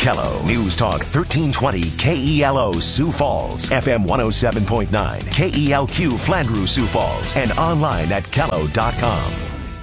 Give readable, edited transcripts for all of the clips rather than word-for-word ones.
Kello. News Talk 1320 KELO Sioux Falls, FM 107.9 KELQ Flandreau Sioux Falls, and online at Kello.com.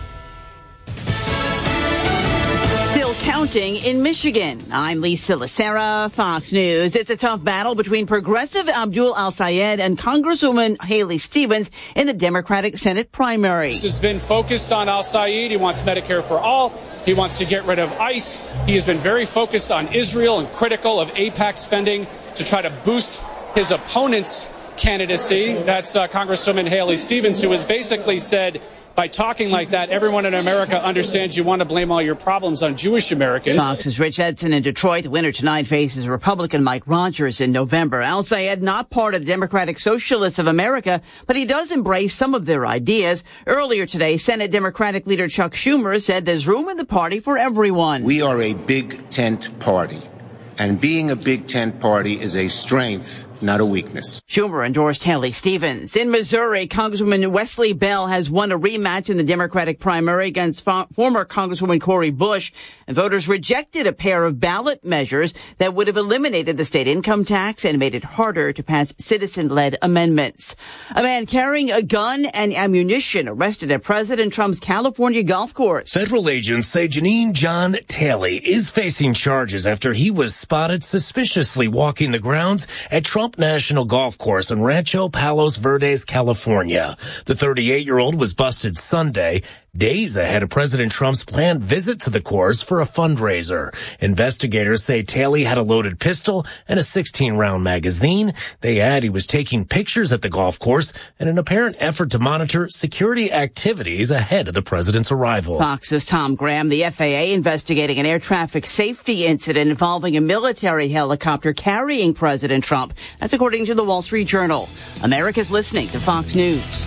Still counting in Michigan. I'm Lisa Lacera, Fox News. It's a tough battle between Progressive Abdul Al-Sayed and Congresswoman Haley Stevens in the Democratic Senate primary. This has been focused on Al-Sayed. He wants Medicare for all. He wants to get rid of ICE. He has been very focused on Israel and critical of AIPAC spending to try to boost his opponent's candidacy. That's Congresswoman Haley Stevens, who has basically said, by talking like that, everyone in America understands you want to blame all your problems on Jewish Americans. Fox's Rich Edson in Detroit. The winner tonight faces Republican Mike Rogers in November. Al-Sayed, not part of the Democratic Socialists of America, but he does embrace some of their ideas. Earlier today, Senate Democratic leader Chuck Schumer said there's room in the party for everyone. We are a big tent party, and being a big tent party is a strength, not a weakness. Schumer endorsed Haley Stevens. In Missouri, Congresswoman Wesley Bell has won a rematch in the Democratic primary against former Congresswoman Cori Bush, and voters rejected a pair of ballot measures that would have eliminated the state income tax and made it harder to pass citizen-led amendments. A man carrying a gun and ammunition arrested at President Trump's California golf course. Federal agents say Janine John Talley is facing charges after he was spotted suspiciously walking the grounds at Trump National Golf Course in Rancho Palos Verdes, California. The 38-year-old was busted Sunday, days ahead of President Trump's planned visit to the course for a fundraiser. Investigators say Talley had a loaded pistol and a 16-round magazine. They add he was taking pictures at the golf course in an apparent effort to monitor security activities ahead of the president's arrival. Fox's Tom Graham. The FAA investigating an air traffic safety incident involving a military helicopter carrying President Trump. That's according to the Wall Street Journal. America's listening to Fox News.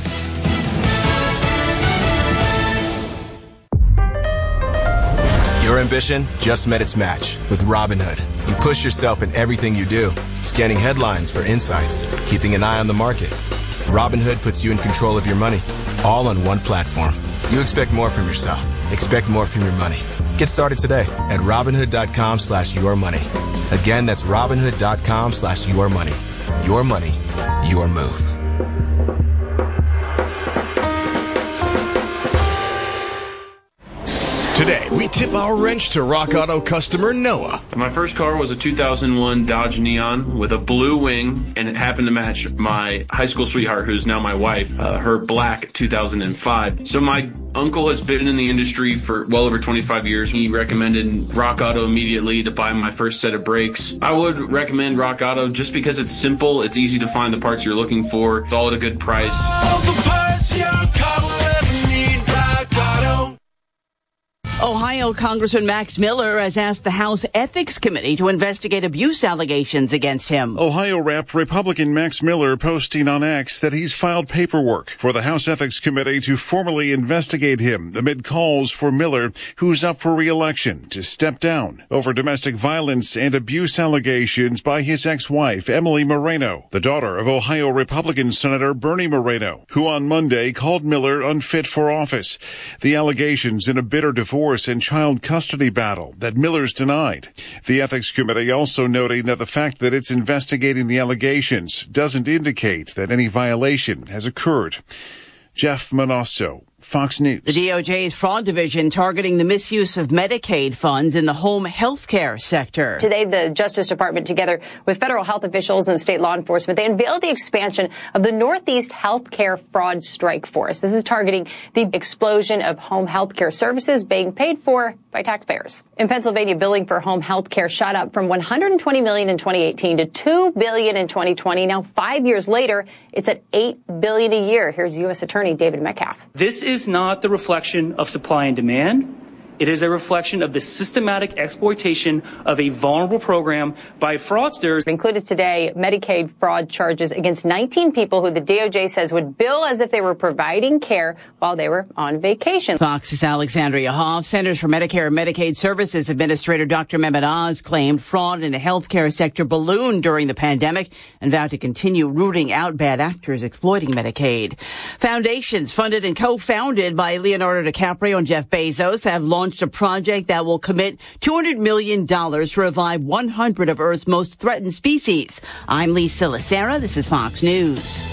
Your ambition just met its match with Robinhood. You push yourself in everything you do, scanning headlines for insights, keeping an eye on the market. Robinhood puts you in control of your money, all on one platform. You expect more from yourself. Expect more from your money. Get started today at Robinhood.com/yourmoney. Again, that's Robinhood.com/yourmoney. Your money, your move. Today, we tip our wrench to Rock Auto customer Noah. My first car was a 2001 Dodge Neon with a blue wing, and it happened to match my high school sweetheart, who's now my wife, her black 2005. So my uncle has been in the industry for well over 25 years. He recommended Rock Auto immediately to buy my first set of brakes. I would recommend Rock Auto just because it's simple, it's easy to find the parts you're looking for, it's all at a good price. All the parts your car will ever need, Rock Auto. Ohio Congressman Max Miller has asked the House Ethics Committee to investigate abuse allegations against him. Ohio Rep. Republican Max Miller posting on X that he's filed paperwork for the House Ethics Committee to formally investigate him amid calls for Miller, who's up for re-election, to step down over domestic violence and abuse allegations by his ex-wife, Emily Moreno, the daughter of Ohio Republican Senator Bernie Moreno, who on Monday called Miller unfit for office. The allegations in a bitter divorce and child custody battle that Miller's denied. The Ethics Committee also noting that the fact that it's investigating the allegations doesn't indicate that any violation has occurred. Jeff Manasso, Fox News. The DOJ's fraud division targeting the misuse of Medicaid funds in the home health care sector. Today, the Justice Department, together with federal health officials and state law enforcement, they unveiled the expansion of the Northeast Healthcare Fraud Strike Force. This is targeting the explosion of home health care services being paid for by taxpayers. In Pennsylvania, billing for home health care shot up from $120 million in 2018 to $2 billion in 2020. Now, 5 years later, it's at $8 billion a year. Here's U.S. Attorney David Metcalf. This is not the reflection of supply and demand. It is a reflection of the systematic exploitation of a vulnerable program by fraudsters. Included today, Medicaid fraud charges against 19 people who the DOJ says would bill as if they were providing care while they were on vacation. Fox's Alexandria Hoff. Centers for Medicare and Medicaid Services Administrator Dr. Mehmet Oz claimed fraud in the healthcare sector ballooned during the pandemic and vowed to continue rooting out bad actors exploiting Medicaid. Foundations funded and co-founded by Leonardo DiCaprio and Jeff Bezos have launched launched a project that will commit $200 million to revive 100 of Earth's most threatened species. I'm Lisa Lacera. This is Fox News.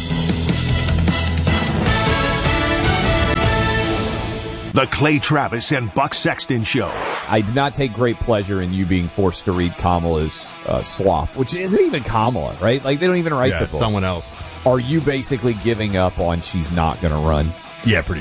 The Clay Travis and Buck Sexton Show. I did not take great pleasure in you being forced to read Kamala's slop, which isn't even Kamala, right? Like, they don't even write the book. Someone else. Are you basically giving up on she's not going to run? Yeah, pretty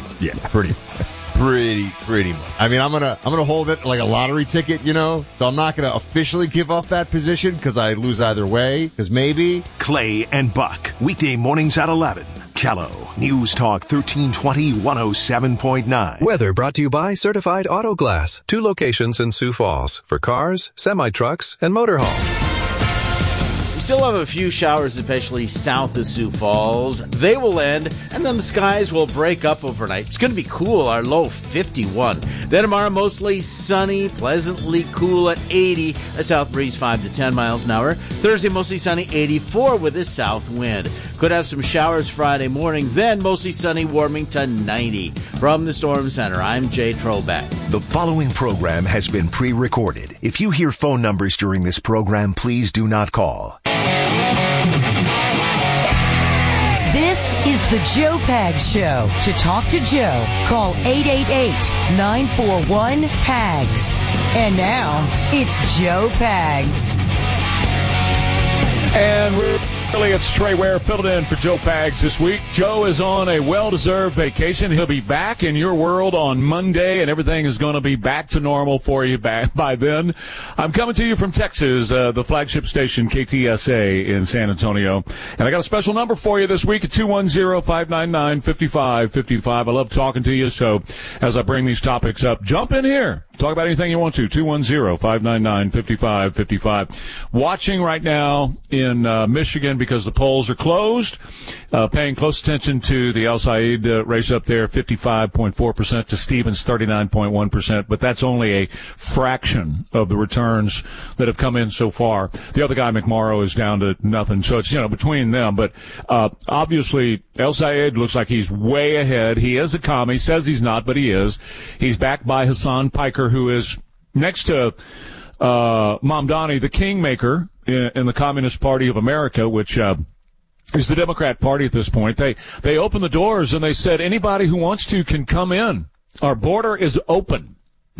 much. I mean, I'm gonna hold it like a lottery ticket, so I'm not gonna officially give up that position because I lose either way, because maybe. Clay and Buck, weekday mornings at 11. Kello, News Talk 1320 107.9. Weather brought to you by Certified Auto Glass. 2 locations in Sioux Falls for cars, semi-trucks, and motorhome. We still have a few showers, especially south of Sioux Falls. They will end, and then the skies will break up overnight. It's going to be cool, our low 51. Then tomorrow, mostly sunny, pleasantly cool at 80, a south breeze 5 to 10 miles an hour. Thursday, mostly sunny, 84 with a south wind. Could have some showers Friday morning, then mostly sunny, warming to 90. From the Storm Center, I'm Jay Trollback. The following program has been pre-recorded. If you hear phone numbers during this program, please do not call. This is the Joe Pags Show. To talk to Joe, call 888-941-PAGS. And now, it's Joe Pags. And really, it's Trey Ware filling in for Joe Pags this week. Joe is on a well-deserved vacation. He'll be back in your world on Monday, and everything is going to be back to normal for you by then. I'm coming to you from Texas, the flagship station KTSA in San Antonio. And I got a special number for you this week at 210-599-5555. I love talking to you, so as I bring these topics up, jump in here. Talk about anything you want to. 210-599-5555. Watching right now in Michigan because the polls are closed. Paying close attention to the El Said race up there, 55.4% to Stevens, 39.1%. But that's only a fraction of the returns that have come in so far. The other guy, McMorrow, is down to nothing. So it's, between them. But obviously, El Said looks like he's way ahead. He is a commie. Says he's not, but he is. He's backed by Hassan Piker, who is next to Mamdani, the kingmaker in the Communist Party of America, which is the Democrat Party at this point. They opened the doors and they said anybody who wants to can come in. Our border is open.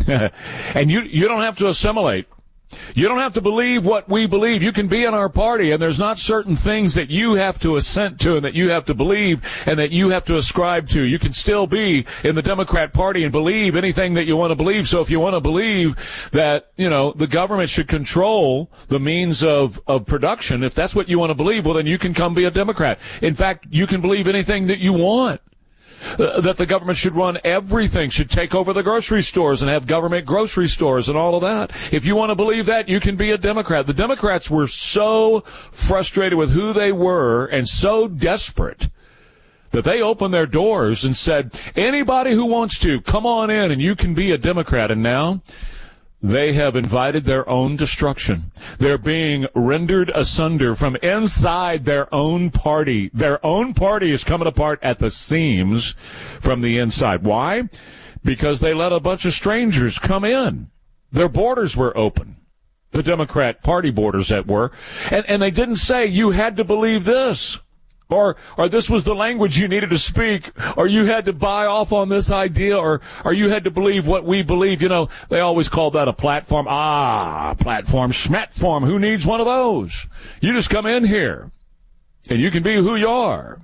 And you don't have to assimilate. You don't have to believe what we believe. You can be in our party, and there's not certain things that you have to assent to and that you have to believe and that you have to ascribe to. You can still be in the Democrat Party and believe anything that you want to believe. So if you want to believe that, the government should control the means of production, if that's what you want to believe, well, then you can come be a Democrat. In fact, you can believe anything that you want. That the government should run everything, should take over the grocery stores and have government grocery stores and all of that. If you want to believe that, you can be a Democrat. The Democrats were so frustrated with who they were and so desperate that they opened their doors and said, anybody who wants to, come on in and you can be a Democrat. And now they have invited their own destruction. They're being rendered asunder from inside their own party. Their own party is coming apart at the seams from the inside. Why? Because they let a bunch of strangers come in. Their borders were open. The Democrat Party borders that were. And they didn't say you had to believe this. Or this was the language you needed to speak, or you had to buy off on this idea, or you had to believe what we believe. They always called that a platform. Platform, schmatform. Who needs one of those? You just come in here, and you can be who you are.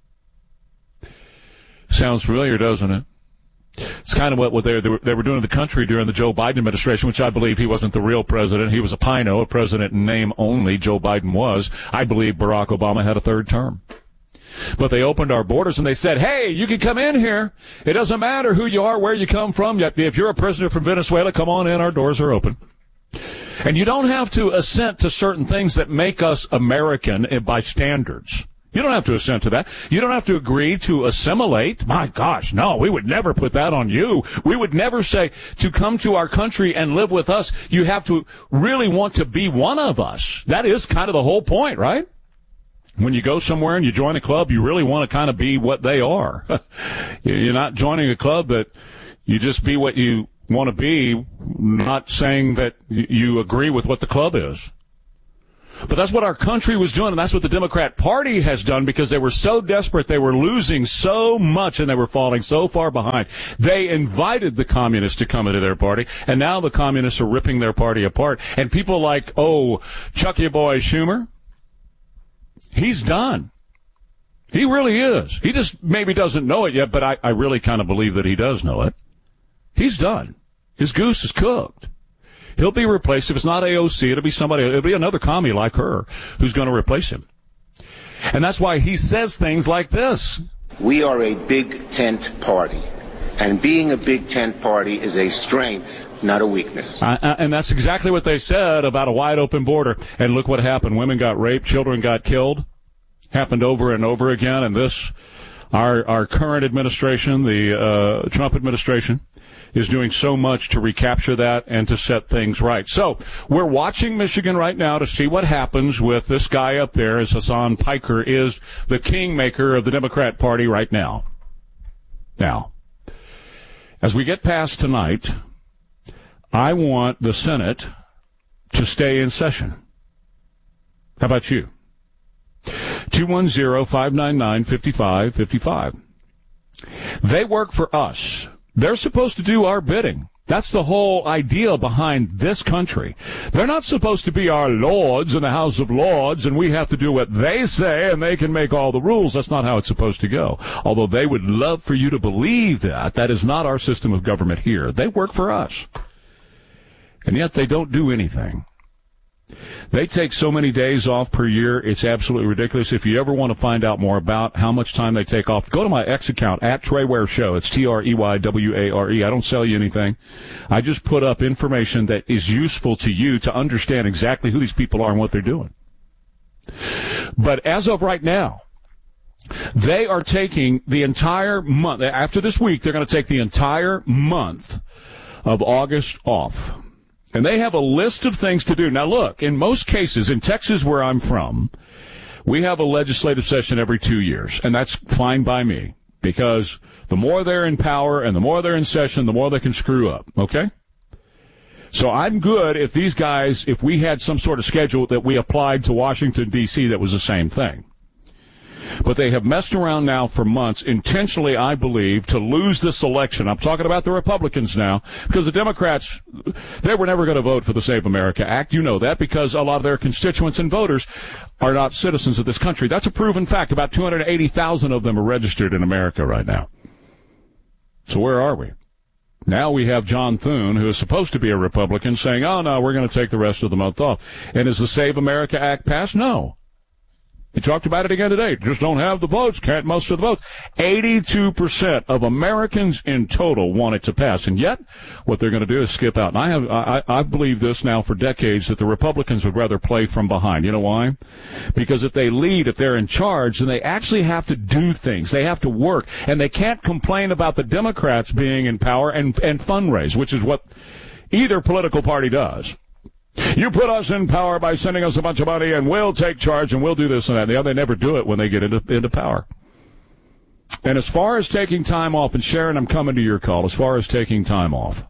Sounds familiar, doesn't it? It's kind of what they were doing to the country during the Joe Biden administration, which I believe he wasn't the real president. He was a Pino, a president in name only. Joe Biden was. I believe Barack Obama had a third term. But they opened our borders and they said, hey, you can come in here. It doesn't matter who you are, where you come from. If you're a prisoner from Venezuela, come on in. Our doors are open. And you don't have to assent to certain things that make us American by standards. You don't have to assent to that. You don't have to agree to assimilate. My gosh, no, we would never put that on you. We would never say to come to our country and live with us, you have to really want to be one of us. That is kind of the whole point, right? When you go somewhere and you join a club, you really want to kind of be what they are. You're not joining a club that you just be what you want to be, not saying that you agree with what the club is. But that's what our country was doing, and that's what the Democrat Party has done, because they were so desperate. They were losing so much, and they were falling so far behind. They invited the communists to come into their party, and now the communists are ripping their party apart. And people like, Chucky Boy Schumer, he's done. He really is. He just maybe doesn't know it yet, but I really kind of believe that he does know it. He's done. His goose is cooked. He'll be replaced. If it's not AOC, it'll be somebody. It'll be another commie like her who's going to replace him. And that's why he says things like this. We are a big tent party. And being a big tent party is a strength, not a weakness. And that's exactly what they said about a wide open border. And look what happened. Women got raped. Children got killed. Happened over and over again. And this, our current administration, the Trump administration, is doing so much to recapture that and to set things right. So we're watching Michigan right now to see what happens with this guy up there, as Hassan Piker is the kingmaker of the Democrat Party right now. Now, as we get past tonight, I want the Senate to stay in session. How about you? 210-599-5555. They work for us. They're supposed to do our bidding. That's the whole idea behind this country. They're not supposed to be our lords in the House of Lords, and we have to do what they say, and they can make all the rules. That's not how it's supposed to go. Although they would love for you to believe that. That is not our system of government here. They work for us. And yet they don't do anything. They take so many days off per year, it's absolutely ridiculous. If you ever want to find out more about how much time they take off, go to my X account, @TreyWare Show. It's TREYWARE. I don't sell you anything. I just put up information that is useful to you to understand exactly who these people are and what they're doing. But as of right now, they are taking the entire month. After this week, they're going to take the entire month of August off. And they have a list of things to do. Now, look, in most cases, in Texas, where I'm from, we have a legislative session every 2 years, and that's fine by me, because the more they're in power and the more they're in session, the more they can screw up, okay? So I'm good if these guys, if we had some sort of schedule that we applied to Washington, D.C. that was the same thing. But they have messed around now for months, intentionally, I believe, to lose this election. I'm talking about the Republicans now, because the Democrats, they were never going to vote for the Save America Act. You know that, because a lot of their constituents and voters are not citizens of this country. That's a proven fact. About 280,000 of them are registered in America right now. So where are we? Now we have John Thune, who is supposed to be a Republican, saying, oh, no, we're going to take the rest of the month off. And is the Save America Act passed? No. We talked about it again today. Just don't have the votes, can't muster the votes. 82% of Americans in total want it to pass, and yet what they're going to do is skip out. And I believe this now for decades, that the Republicans would rather play from behind. You know why? Because if they lead, if they're in charge, then they actually have to do things. They have to work, and they can't complain about the Democrats being in power and fundraise, which is what either political party does. You put us in power by sending us a bunch of money, and we'll take charge, and we'll do this and that. They never do it when they get into power. And as far as taking time off, and Sharon, I'm coming to your call, as far as taking time off,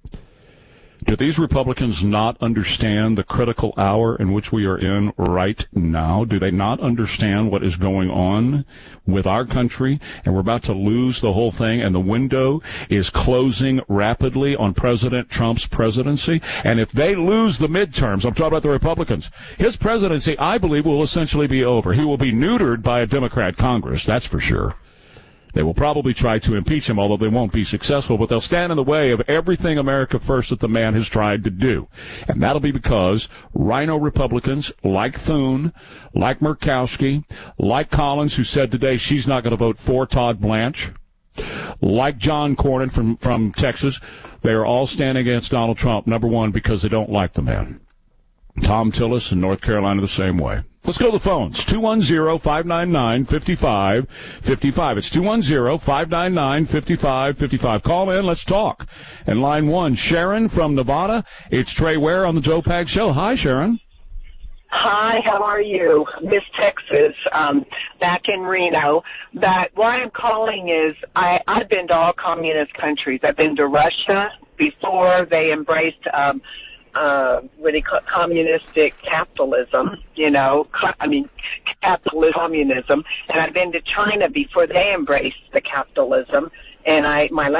do these Republicans not understand the critical hour in which we are in right now? Do they not understand what is going on with our country? And we're about to lose the whole thing, and the window is closing rapidly on President Trump's presidency. And if they lose the midterms, I'm talking about the Republicans, his presidency, I believe, will essentially be over. He will be neutered by a Democrat Congress, that's for sure. They will probably try to impeach him, although they won't be successful, but they'll stand in the way of everything America First that the man has tried to do. And that'll be because rhino Republicans like Thune, like Murkowski, like Collins, who said today she's not going to vote for Todd Blanche, like John Cornyn from Texas, they are all standing against Donald Trump, number one, because they don't like the man. Tom Tillis in North Carolina the same way. Let's go to the phones. 210-599-5555. It's 210-599-5555. Call in. Let's talk. And line one, Sharon from Nevada. It's Trey Ware on the Joe Pag Show. Hi, Sharon. Hi, how are you? Miss Texas, back in Reno. Why I'm calling is I've been to all communist countries. I've been to Russia, before they embraced what they call communistic capitalism, capitalist communism. And I've been to China before they embraced the capitalism. And my